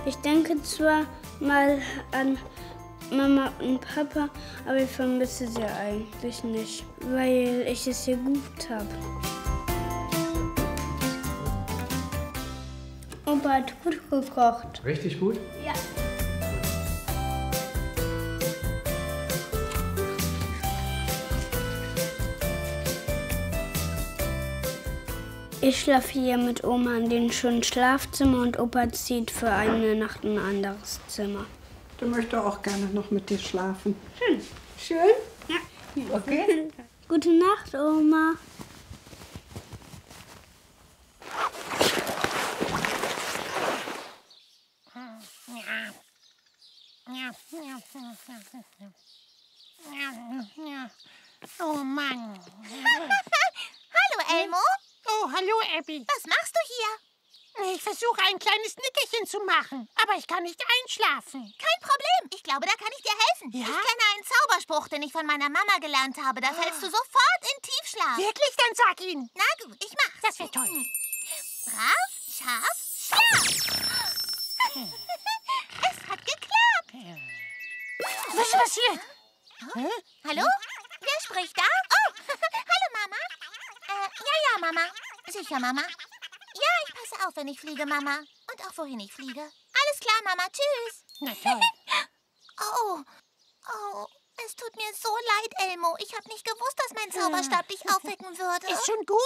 Ich denke zwar mal an Mama und Papa, aber ich vermisse sie eigentlich nicht, weil ich es hier gut habe. Opa hat gut gekocht. Richtig gut? Ja. Ich schlafe hier mit Oma in den schönen Schlafzimmer und Opa zieht für eine Nacht in ein anderes Zimmer. Der möchte auch gerne noch mit dir schlafen. Schön. Schön? Ja. Okay. Gute Nacht, Oma. Oh Mann. Hallo, Elmo. Oh, hallo, Abby. Was machst du hier? Ich versuche ein kleines Nickerchen zu machen, aber ich kann nicht einschlafen. Kein Problem. Ich glaube, da kann ich dir helfen. Ja? Ich kenne einen Zauberspruch, den ich von meiner Mama gelernt habe. Da fällst du sofort in Tiefschlaf. Wirklich? Dann sag ihn. Na gut, ich mach's. Das wäre toll. Brav, scharf, scharf. Es hat geklappt. Was ist passiert? Hä? Hallo? Wer spricht da? Oh, hallo, Mama. Ja, Mama. Sicher, Mama. Ja, ich passe auf, wenn ich fliege, Mama. Und auch, wohin ich fliege. Alles klar, Mama. Tschüss. Na toll. Oh, es tut mir so leid, Elmo. Ich habe nicht gewusst, dass mein Zauberstab dich aufwecken würde. Ist schon gut.